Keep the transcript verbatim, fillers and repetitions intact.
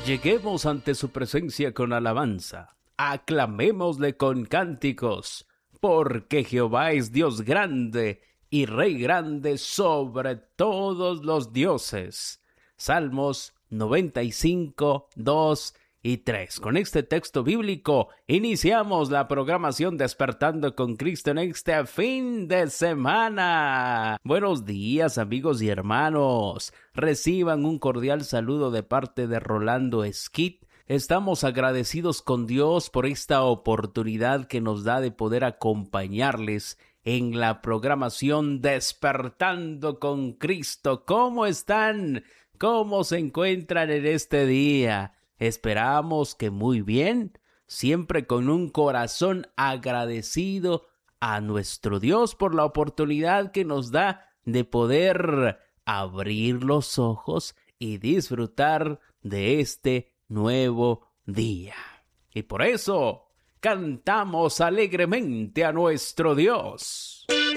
Lleguemos ante su presencia con alabanza, aclamémosle con cánticos, porque Jehová es Dios grande y Rey grande sobre todos los dioses. Salmos noventa y cinco, dos y tres. Con este texto bíblico iniciamos la programación Despertando con Cristo en este fin de semana. Buenos días, amigos y hermanos. Reciban un cordial saludo de parte de Rolando Esquit. Estamos agradecidos con Dios por esta oportunidad que nos da de poder acompañarles en la programación Despertando con Cristo. ¿Cómo están? ¿Cómo se encuentran en este día? Esperamos que muy bien, siempre con un corazón agradecido a nuestro Dios por la oportunidad que nos da de poder abrir los ojos y disfrutar de este nuevo día. Y por eso cantamos alegremente a nuestro Dios.